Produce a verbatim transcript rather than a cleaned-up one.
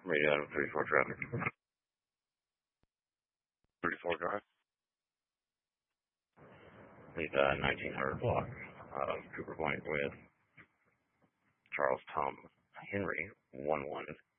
Radio out of thirty-four traffic. thirty-four drive. Leave uh, nineteen hundred block of Cooper Point with Charles Tom Henry, one one